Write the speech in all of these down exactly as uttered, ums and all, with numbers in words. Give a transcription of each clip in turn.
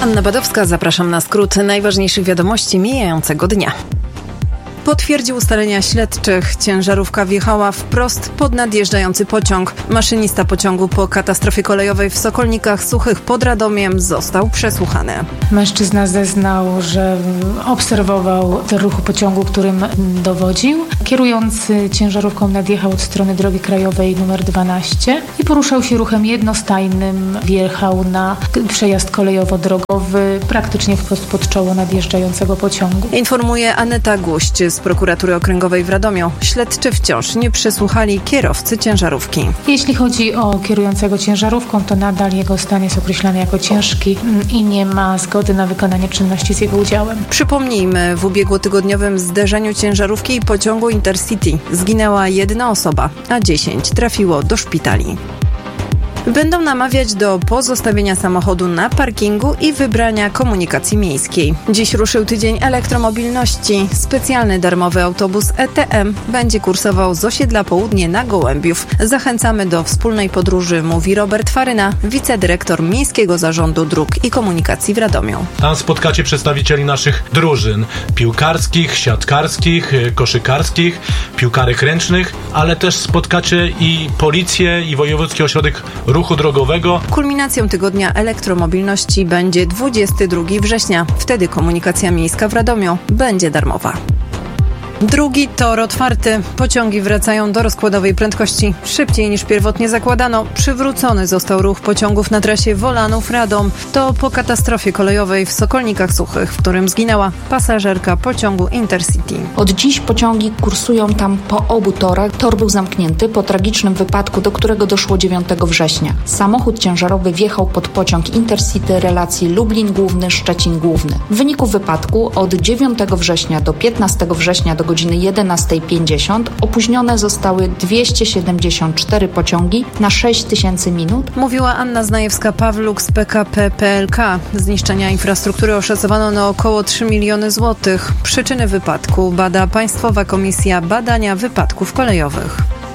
Anna Badowska, zapraszam na skrót najważniejszych wiadomości mijającego dnia. Potwierdził ustalenia śledczych. Ciężarówka wjechała wprost pod nadjeżdżający pociąg. Maszynista pociągu po katastrofie kolejowej w Sokolnikach Suchych pod Radomiem został przesłuchany. Mężczyzna zeznał, że obserwował ruch pociągu, którym dowodził. Kierujący ciężarówką nadjechał od strony drogi krajowej numer dwanaście i poruszał się ruchem jednostajnym. Wjechał na przejazd kolejowo-drogowy praktycznie wprost pod czoło nadjeżdżającego pociągu. Informuje Aneta Guść z Prokuratury Okręgowej w Radomiu. Śledczy wciąż nie przesłuchali kierowcy ciężarówki. Jeśli chodzi o kierującego ciężarówką, to nadal jego stan jest określany jako ciężki i nie ma zgody na wykonanie czynności z jego udziałem. Przypomnijmy, w ubiegłotygodniowym zderzeniu ciężarówki i pociągu Intercity zginęła jedna osoba, a dziesięć trafiło do szpitali. Będą namawiać do pozostawienia samochodu na parkingu i wybrania komunikacji miejskiej. Dziś ruszył tydzień elektromobilności. Specjalny darmowy autobus E T M będzie kursował z osiedla Południe na Gołębiów. Zachęcamy do wspólnej podróży, mówi Robert Faryna, wicedyrektor Miejskiego Zarządu Dróg i Komunikacji w Radomiu. Tam spotkacie przedstawicieli naszych drużyn piłkarskich, siatkarskich, koszykarskich, piłkarek ręcznych, ale też spotkacie i policję, i Wojewódzki Ośrodek Ruchu Drogowego. Kulminacją tygodnia elektromobilności będzie dwudziestego drugiego września. Wtedy komunikacja miejska w Radomiu będzie darmowa. Drugi tor otwarty. Pociągi wracają do rozkładowej prędkości. Szybciej niż pierwotnie zakładano. Przywrócony został ruch pociągów na trasie Wolanów-Radom. To po katastrofie kolejowej w Sokolnikach Suchych, w którym zginęła pasażerka pociągu Intercity. Od dziś pociągi kursują tam po obu torach. Tor był zamknięty po tragicznym wypadku, do którego doszło dziewiątego września. Samochód ciężarowy wjechał pod pociąg Intercity relacji Lublin Główny, Szczecin Główny. W wyniku wypadku od dziewiątego września do piętnastego września do godziny jedenastej pięćdziesiąt opóźnione zostały dwieście siedemdziesiąt cztery pociągi na sześć tysięcy minut. Mówiła Anna Znajewska-Pawluk z P K P P L K. Zniszczenia infrastruktury oszacowano na około trzy miliony złotych. Przyczyny wypadku bada Państwowa Komisja Badania Wypadków Kolejowych.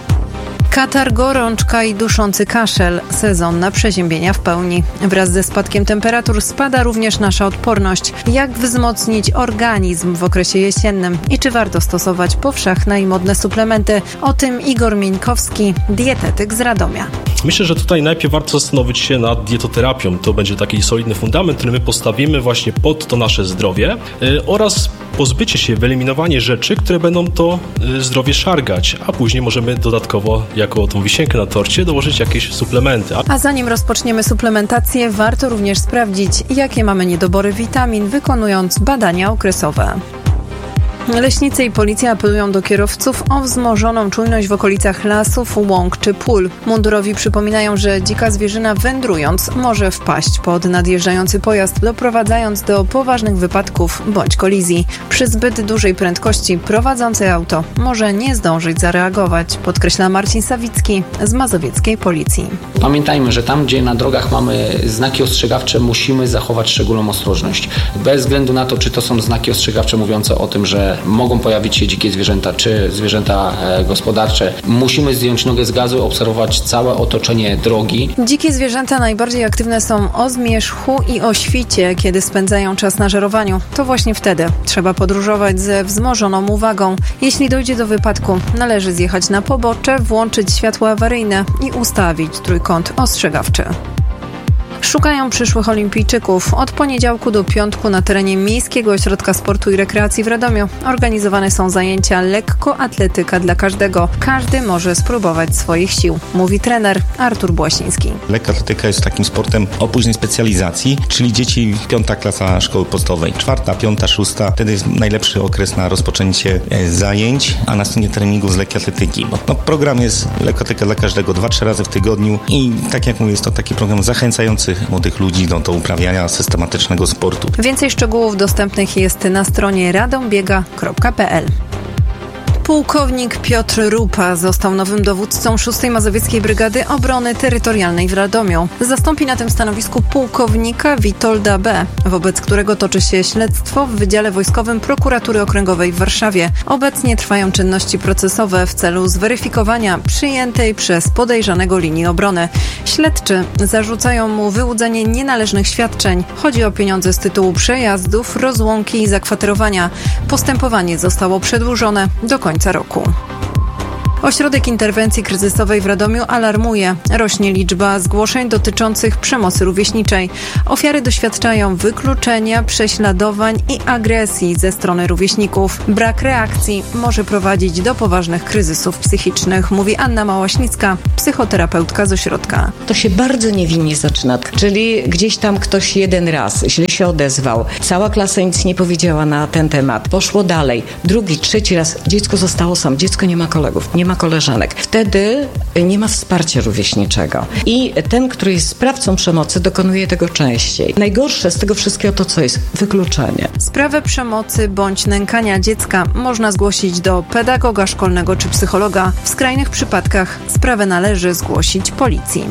Katar, gorączka i duszący kaszel. Sezon na przeziębienia w pełni. Wraz ze spadkiem temperatur spada również nasza odporność. Jak wzmocnić organizm w okresie jesiennym i czy warto stosować powszechne i modne suplementy? O tym Igor Mieńkowski, dietetyk z Radomia. Myślę, że tutaj najpierw warto zastanowić się nad dietoterapią. To będzie taki solidny fundament, który my postawimy właśnie pod to nasze zdrowie yy, oraz pozbycie się, wyeliminowanie rzeczy, które będą to yy, zdrowie szargać, a później możemy dodatkowo jako tą wisienkę na torcie dołożyć jakieś suplementy. A zanim rozpoczniemy suplementację, warto również sprawdzić, jakie mamy niedobory witamin, wykonując badania okresowe. Leśnicy i policja apelują do kierowców o wzmożoną czujność w okolicach lasów, łąk czy pól. Mundurowi przypominają, że dzika zwierzyna wędrując może wpaść pod nadjeżdżający pojazd, doprowadzając do poważnych wypadków bądź kolizji. Przy zbyt dużej prędkości prowadzący auto może nie zdążyć zareagować, podkreśla Marcin Sawicki z mazowieckiej policji. Pamiętajmy, że tam, gdzie na drogach mamy znaki ostrzegawcze, musimy zachować szczególną ostrożność. Bez względu na to, czy to są znaki ostrzegawcze mówiące o tym, że mogą pojawić się dzikie zwierzęta, czy zwierzęta e, gospodarcze. Musimy zdjąć nogę z gazu, obserwować całe otoczenie drogi. Dzikie zwierzęta najbardziej aktywne są o zmierzchu i o świcie, kiedy spędzają czas na żerowaniu. To właśnie wtedy trzeba podróżować ze wzmożoną uwagą. Jeśli dojdzie do wypadku, należy zjechać na pobocze, włączyć światło awaryjne i ustawić trójkąt ostrzegawczy. Szukają przyszłych olimpijczyków. Od poniedziałku do piątku na terenie Miejskiego Ośrodka Sportu i Rekreacji w Radomiu organizowane są zajęcia lekkoatletyka dla każdego. Każdy może spróbować swoich sił, mówi trener Artur Błasiński. Lekkoatletyka jest takim sportem o późnej specjalizacji, czyli dzieci piąta klasa szkoły podstawowej, czwarta, piąta, szósta. Wtedy jest najlepszy okres na rozpoczęcie zajęć, a następnie treningów z lekkoatletyki. No, program jest lekkoatletyka dla każdego, dwa, trzy razy w tygodniu i tak jak mówię, jest to taki program zachęcający młodych ludzi do, do uprawiania systematycznego sportu. Więcej szczegółów dostępnych jest na stronie radombiega kropka p l. Pułkownik Piotr Rupa został nowym dowódcą szóstej Mazowieckiej Brygady Obrony Terytorialnej w Radomiu. Zastąpi na tym stanowisku pułkownika Witolda B., wobec którego toczy się śledztwo w Wydziale Wojskowym Prokuratury Okręgowej w Warszawie. Obecnie trwają czynności procesowe w celu zweryfikowania przyjętej przez podejrzanego linii obrony. Śledczy zarzucają mu wyłudzenie nienależnych świadczeń. Chodzi o pieniądze z tytułu przejazdów, rozłąki i zakwaterowania. Postępowanie zostało przedłużone do końca roku. Ośrodek Interwencji Kryzysowej w Radomiu alarmuje. Rośnie liczba zgłoszeń dotyczących przemocy rówieśniczej. Ofiary doświadczają wykluczenia, prześladowań i agresji ze strony rówieśników. Brak reakcji może prowadzić do poważnych kryzysów psychicznych, mówi Anna Małaśnicka, psychoterapeutka z ośrodka. To się bardzo niewinnie zaczyna, czyli gdzieś tam ktoś jeden raz źle się odezwał. Cała klasa nic nie powiedziała na ten temat. Poszło dalej. Drugi, trzeci raz dziecko zostało sam. Dziecko nie ma kolegów, nie ma koleżanek. Wtedy nie ma wsparcia rówieśniczego. I ten, który jest sprawcą przemocy, dokonuje tego częściej. Najgorsze z tego wszystkiego to co jest? Wykluczenie. Sprawę przemocy bądź nękania dziecka można zgłosić do pedagoga szkolnego czy psychologa. W skrajnych przypadkach sprawę należy zgłosić policji.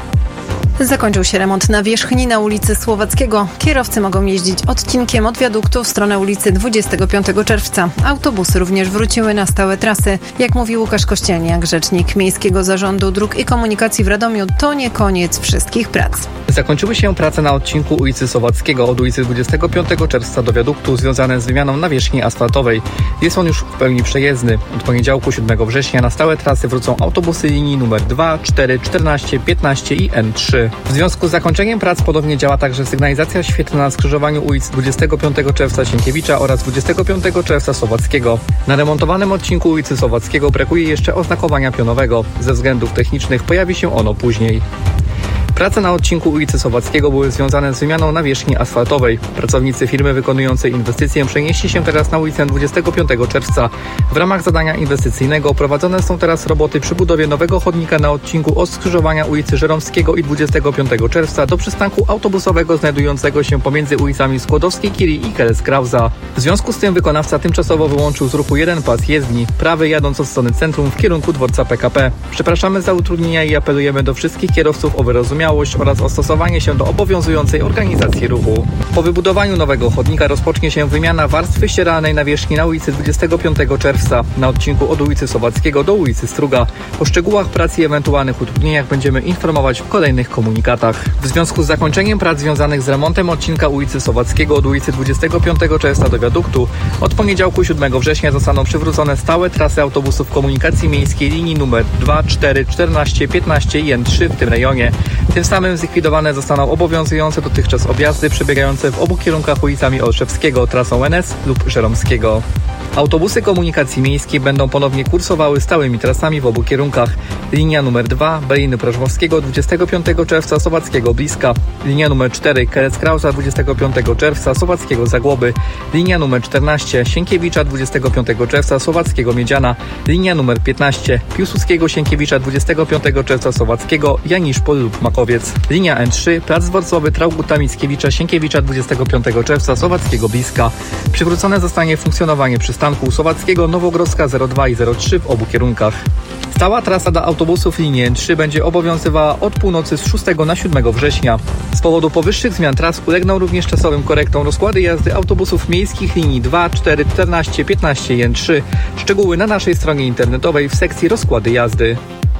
Zakończył się remont nawierzchni na ulicy Słowackiego. Kierowcy mogą jeździć odcinkiem od wiaduktu w stronę ulicy dwudziestego piątego czerwca. Autobusy również wróciły na stałe trasy. Jak mówi Łukasz Kościelniak, rzecznik Miejskiego Zarządu Dróg i Komunikacji w Radomiu, to nie koniec wszystkich prac. Zakończyły się prace na odcinku ulicy Słowackiego od ulicy dwudziestego piątego czerwca do wiaduktu związane z wymianą nawierzchni asfaltowej. Jest on już w pełni przejezdny. Od poniedziałku siódmego września na stałe trasy wrócą autobusy linii numer dwa, cztery, czternaście, piętnaście i N trzy. W związku z zakończeniem prac podobnie działa także sygnalizacja świetlna na skrzyżowaniu ulic dwudziestego piątego czerwca Sienkiewicza oraz dwudziestego piątego czerwca Słowackiego. Na remontowanym odcinku ulicy Słowackiego brakuje jeszcze oznakowania pionowego. Ze względów technicznych pojawi się ono później. Prace na odcinku ulicy Słowackiego były związane z wymianą nawierzchni asfaltowej. Pracownicy firmy wykonującej inwestycję przenieśli się teraz na ulicę dwudziestego piątego czerwca. W ramach zadania inwestycyjnego prowadzone są teraz roboty przy budowie nowego chodnika na odcinku od skrzyżowania ulicy Żeromskiego i dwudziestego piątego czerwca do przystanku autobusowego znajdującego się pomiędzy ulicami Skłodowskiej Curie i Keles-Krausa. W związku z tym wykonawca tymczasowo wyłączył z ruchu jeden pas jezdni, prawy jadąc od strony centrum w kierunku dworca P K P. Przepraszamy za utrudnienia i apelujemy do wszystkich kierowców o wyrozumiałość oraz o stosowanie się do obowiązującej organizacji ruchu. Po wybudowaniu nowego chodnika rozpocznie się wymiana warstwy ścieralnej nawierzchni na ulicy dwudziestego piątego czerwca na odcinku od ulicy Słowackiego do ulicy Struga. O szczegółach prac i ewentualnych utrudnieniach będziemy informować w kolejnych komunikatach. W związku z zakończeniem prac związanych z remontem odcinka ulicy Słowackiego od ulicy dwudziestego piątego czerwca do wiaduktu od poniedziałku siódmego września zostaną przywrócone stałe trasy autobusów komunikacji miejskiej linii numer dwa, cztery, czternaście, piętnaście i N trzy w tym rejonie. Tym samym zlikwidowane zostaną obowiązujące dotychczas objazdy przebiegające w obu kierunkach ulicami Olszewskiego, trasą N S lub Żeromskiego. Autobusy komunikacji miejskiej będą ponownie kursowały stałymi trasami w obu kierunkach. Linia numer dwa Berliny Prożmowskiego dwudziestego piątego czerwca Słowackiego Bliska. Linia numer cztery Keles-Krausa dwudziestego piątego czerwca Słowackiego Zagłoby. Linia numer czternaście Sienkiewicza dwudziestego piątego czerwca Słowackiego Miedziana. Linia numer piętnaście Piłsudskiego Sienkiewicza dwudziestego piątego czerwca Słowackiego Janiszpol lub Makowiec. Linia N trzy Plac Dworcowy Traugutta Mickiewicza Sienkiewicza dwudziestego piątego czerwca Słowackiego Bliska. Przywrócone zostanie funkcjonowanie przystanku Słowackiego Nowogrodzka zero dwa i zero trzy w obu kierunkach. Stała trasa dla autobusów linii N trzy będzie obowiązywała od północy z szóstego na siódmego września. Z powodu powyższych zmian tras ulegną również czasowym korektom rozkłady jazdy autobusów miejskich linii dwa, cztery, czternaście, piętnaście i N trzy. Szczegóły na naszej stronie internetowej w sekcji rozkłady jazdy.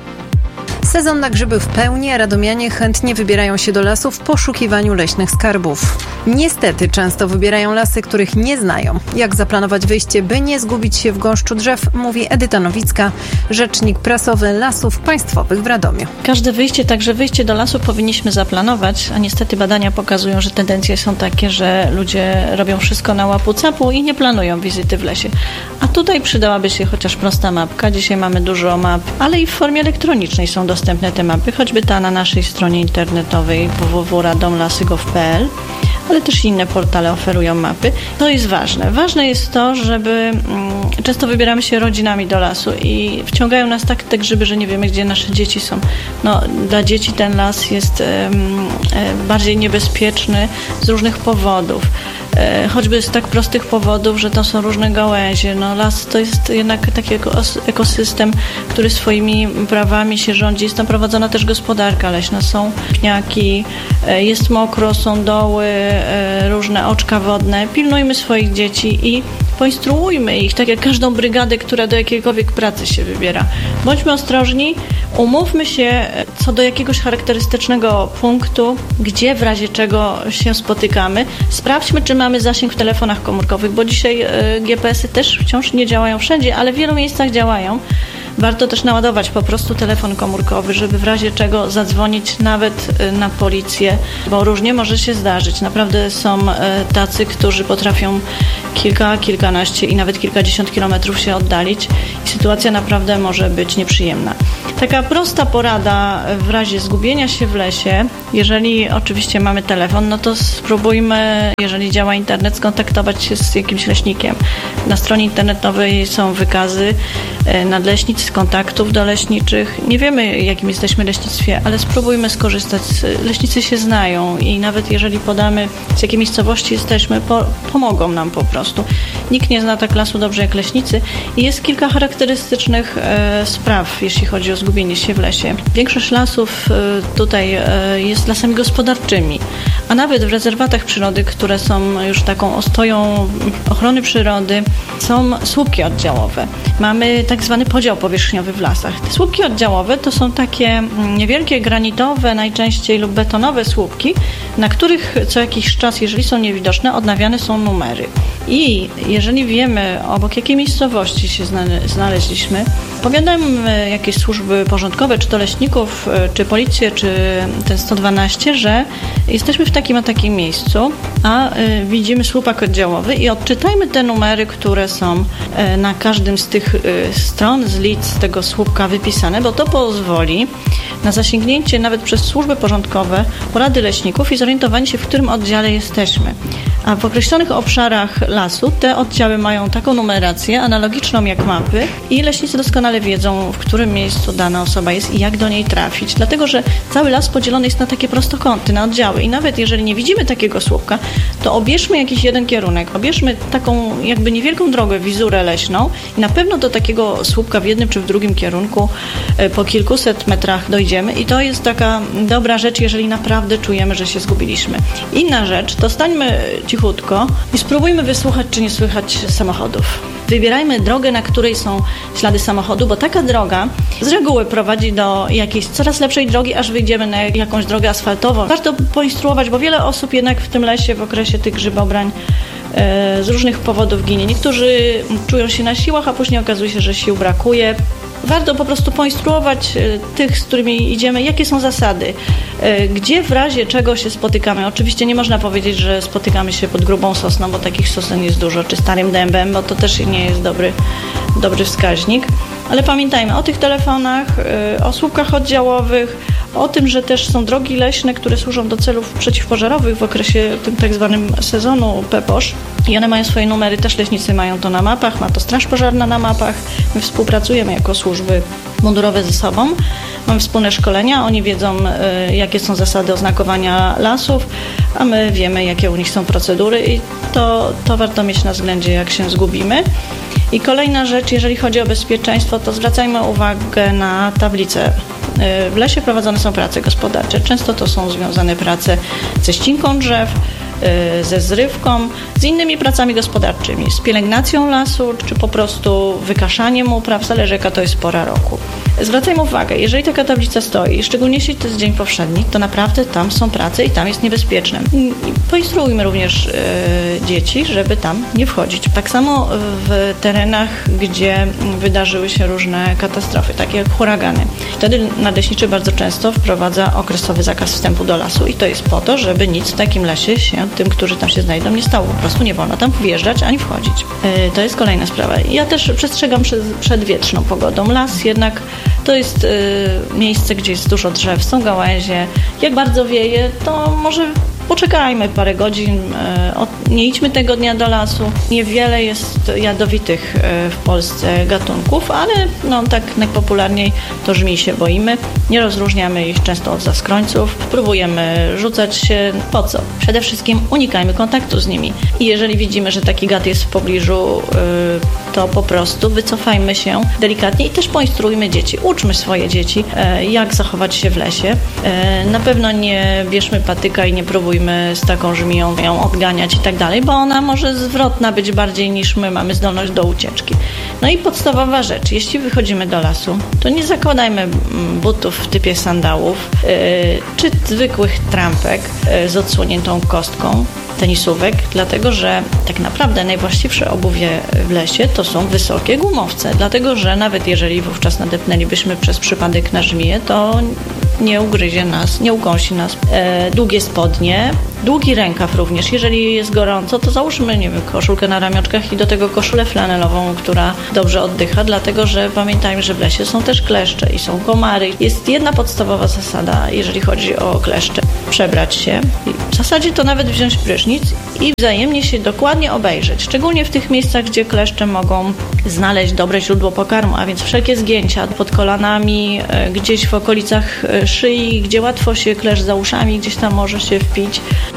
Sezon na grzyby w pełni, a radomianie chętnie wybierają się do lasu w poszukiwaniu leśnych skarbów. Niestety często wybierają lasy, których nie znają. Jak zaplanować wyjście, by nie zgubić się w gąszczu drzew, mówi Edyta Nowicka, rzecznik prasowy Lasów Państwowych w Radomiu. Każde wyjście, także wyjście do lasu powinniśmy zaplanować, a niestety badania pokazują, że tendencje są takie, że ludzie robią wszystko na łapu-capu i nie planują wizyty w lesie. A tutaj przydałaby się chociaż prosta mapka. Dzisiaj mamy dużo map, ale i w formie elektronicznej są dostępne te mapy, choćby ta na naszej stronie internetowej w w w kropka radomlasy kropka gov kropka p l, ale też inne portale oferują mapy. To jest ważne. Ważne jest to, żeby mm, często wybieramy się rodzinami do lasu i wciągają nas tak te grzyby, że nie wiemy, gdzie nasze dzieci są. No, dla dzieci ten las jest um, bardziej niebezpieczny z różnych powodów. e, choćby z tak prostych powodów, że to są różne gałęzie. No, las to jest jednak taki ekosystem, który swoimi prawami się rządzi. Jest tam prowadzona też gospodarka leśna. Są pniaki, e, jest mokro, są doły, e, różne oczka wodne. Pilnujmy swoich dzieci i poinstruujmy ich, tak jak każdą brygadę, która do jakiejkolwiek pracy się wybiera. Bądźmy ostrożni, umówmy się co do jakiegoś charakterystycznego punktu, gdzie w razie czego się spotykamy. Sprawdźmy, czy mamy zasięg w telefonach komórkowych, bo dzisiaj G P S y też wciąż nie działają wszędzie, ale w wielu miejscach działają. Warto też naładować po prostu telefon komórkowy, żeby w razie czego zadzwonić nawet na policję, bo różnie może się zdarzyć. Naprawdę są tacy, którzy potrafią kilka, kilkanaście i nawet kilkadziesiąt kilometrów się oddalić i sytuacja naprawdę może być nieprzyjemna. Taka prosta porada w razie zgubienia się w lesie, jeżeli oczywiście mamy telefon, no to spróbujmy, jeżeli działa internet, skontaktować się z jakimś leśnikiem. Na stronie internetowej są wykazy nadleśnic, kontaktów do leśniczych. Nie wiemy, jakim jesteśmy leśnictwie, ale spróbujmy skorzystać. Leśnicy się znają i nawet jeżeli podamy, z jakiej miejscowości jesteśmy, po, pomogą nam po prostu. Nikt nie zna tak lasu dobrze jak leśnicy i jest kilka charakterystycznych e, spraw, jeśli chodzi o zgubienie się w lesie. Większość lasów e, tutaj e, jest lasami gospodarczymi, a nawet w rezerwatach przyrody, które są już taką ostoją ochrony przyrody, są słupki oddziałowe. Mamy tak zwany podział powierzchniowy w lasach. Te słupki oddziałowe to są takie niewielkie granitowe, najczęściej lub betonowe słupki, na których co jakiś czas, jeżeli są niewidoczne, odnawiane są numery. I jeżeli wiemy, obok jakiej miejscowości się znaleźliśmy, powiadamy jakieś służby porządkowe, czy to leśników, czy policję, czy ten sto dwanaście, że jesteśmy w takim a takim miejscu, a y, widzimy słupak oddziałowy i odczytajmy te numery, które są y, na każdym z tych y, stron, z lic tego słupka wypisane, bo to pozwoli na zasięgnięcie nawet przez służby porządkowe porady leśników i zorientowanie się, w którym oddziale jesteśmy. A w określonych obszarach lasu te oddziały mają taką numerację analogiczną jak mapy i leśnicy doskonale wiedzą, w którym miejscu dana osoba jest i jak do niej trafić. Dlatego, że cały las podzielony jest na takie prostokąty, na oddziały i nawet jeżeli nie widzimy takiego słupka, to obierzmy jakiś jeden kierunek, obierzmy taką jakby niewielką drogę, wizurę leśną i na pewno do takiego słupka w jednym czy w drugim kierunku po kilkuset metrach dojdziemy i to jest taka dobra rzecz, jeżeli naprawdę czujemy, że się zgubiliśmy. Inna rzecz, to stańmy cichutko i spróbujmy wysłuchać, czy nie słychać samochodów. Wybierajmy drogę, na której są ślady samochodu, bo taka droga z reguły prowadzi do jakiejś coraz lepszej drogi, aż wyjdziemy na jakąś drogę asfaltową. Warto poinstruować, bo wiele osób jednak w tym lesie w okresie tych grzybobrań e, z różnych powodów ginie. Niektórzy czują się na siłach, a później okazuje się, że sił brakuje. Warto po prostu poinstruować tych, z którymi idziemy, jakie są zasady, gdzie w razie czego się spotykamy. Oczywiście nie można powiedzieć, że spotykamy się pod grubą sosną, bo takich sosen jest dużo, czy starym dębem, bo to też nie jest dobry, dobry wskaźnik. Ale pamiętajmy o tych telefonach, o słupkach oddziałowych, o tym, że też są drogi leśne, które służą do celów przeciwpożarowych w okresie tym tak zwanym sezonu peposz. I one mają swoje numery, też leśnicy mają to na mapach, ma to Straż Pożarna na mapach. My współpracujemy jako służby mundurowe ze sobą. Mamy wspólne szkolenia, oni wiedzą, y, jakie są zasady oznakowania lasów, a my wiemy, jakie u nich są procedury i to, to warto mieć na względzie, jak się zgubimy. I kolejna rzecz, jeżeli chodzi o bezpieczeństwo, to zwracajmy uwagę na tablice. W lesie prowadzone są prace gospodarcze. Często to są związane prace ze ścinką drzew, ze zrywką, z innymi pracami gospodarczymi, z pielęgnacją lasu, czy po prostu wykaszaniem upraw, zależy jaka to jest pora roku. Zwracajmy uwagę, jeżeli taka tablica stoi, szczególnie jeśli to jest dzień powszedni, to naprawdę tam są prace i tam jest niebezpieczne. Poinstruujmy również y, dzieci, żeby tam nie wchodzić. Tak samo w terenach, gdzie wydarzyły się różne katastrofy, takie jak huragany. Wtedy nadleśniczy bardzo często wprowadza okresowy zakaz wstępu do lasu i to jest po to, żeby nic w takim lesie się tym, którzy tam się znajdą, nie stało. Po prostu nie wolno tam wjeżdżać ani wchodzić. Yy, to jest kolejna sprawa. Ja też przestrzegam przed, przed wietrzną pogodą. Las jednak to jest yy, miejsce, gdzie jest dużo drzew, są gałęzie. Jak bardzo wieje, to może poczekajmy parę godzin, nie idźmy tego dnia do lasu. Niewiele jest jadowitych w Polsce gatunków, ale no, tak najpopularniej to żmij się boimy. Nie rozróżniamy ich często od zaskrońców. Próbujemy rzucać się. Po co? Przede wszystkim unikajmy kontaktu z nimi. I jeżeli widzimy, że taki gad jest w pobliżu, to po prostu wycofajmy się delikatnie i też poinstruujmy dzieci. Uczmy swoje dzieci, jak zachować się w lesie. Na pewno nie bierzmy patyka i nie próbujmy z taką żmiją ją odganiać i tak dalej, bo ona może zwrotna być bardziej niż my mamy zdolność do ucieczki. No i podstawowa rzecz, jeśli wychodzimy do lasu, to nie zakładajmy butów w typie sandałów, czy zwykłych trampek z odsłoniętą kostką, tenisówek, dlatego że tak naprawdę najwłaściwsze obuwie w lesie to są wysokie gumowce, dlatego że nawet jeżeli wówczas nadepnęlibyśmy przez przypadek na żmiję, to nie ugryzie nas, nie ukąsi nas. E, długie spodnie, długi rękaw również. Jeżeli jest gorąco, to załóżmy, nie wiem, koszulkę na ramionczkach i do tego koszulę flanelową, która dobrze oddycha, dlatego że pamiętajmy, że w lesie są też kleszcze i są komary. Jest jedna podstawowa zasada, jeżeli chodzi o kleszcze. Przebrać się. W zasadzie to nawet wziąć prysznic i wzajemnie się dokładnie obejrzeć. Szczególnie w tych miejscach, gdzie kleszcze mogą znaleźć dobre źródło pokarmu, a więc wszelkie zgięcia pod kolanami, gdzieś w okolicach szyi, gdzie łatwo się kleszcz za uszami, gdzieś tam może się wpić.